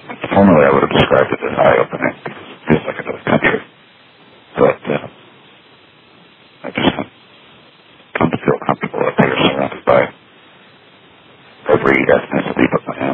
Formerly, I would have described it as eye-opening because it feels like another country. But I just come to feel comfortable up here, surrounded by every ethnicity